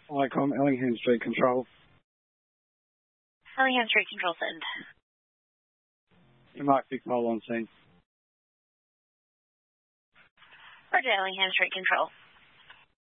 Icom, Ellingham Street Control. Ellingham Street Control, send. Mark 6 mile on scene. Roger, Ellingham Street Control.